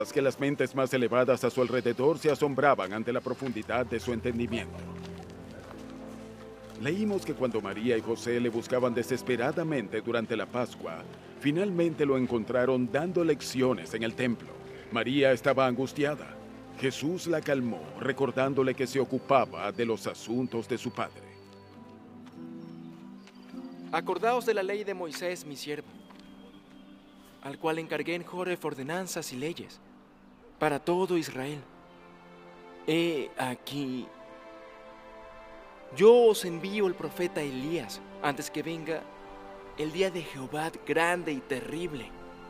que las mentes más elevadas a su alrededor se asombraban ante la profundidad de su entendimiento. Leímos que cuando María y José le buscaban desesperadamente durante la Pascua, finalmente lo encontraron dando lecciones en el templo. María estaba angustiada. Jesús la calmó, recordándole que se ocupaba de los asuntos de su padre. Acordaos de la ley de Moisés, mi siervo, al cual encargué en Joreb ordenanzas y leyes para todo Israel. He aquí, yo os envío el profeta Elías antes que venga el día de Jehová grande y terrible.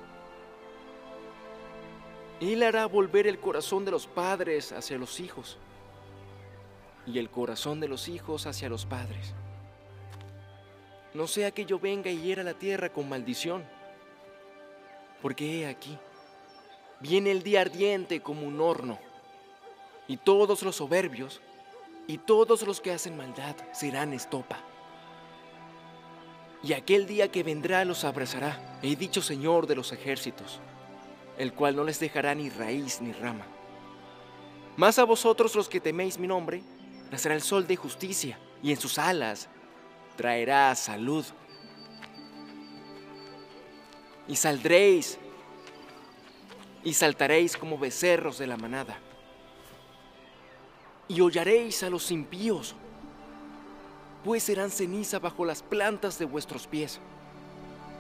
Él hará volver el corazón de los padres hacia los hijos y el corazón de los hijos hacia los padres. No sea que yo venga y hiera la tierra con maldición, porque he aquí, viene el día ardiente como un horno, y todos los soberbios y todos los que hacen maldad serán estopa. Y aquel día que vendrá los abrazará, he dicho Señor de los ejércitos, el cual no les dejará ni raíz ni rama. Mas a vosotros los que teméis mi nombre, nacerá el sol de justicia, y en sus alas traerá salud. Y saldréis y saltaréis como becerros de la manada. Y hollaréis a los impíos, pues serán ceniza bajo las plantas de vuestros pies.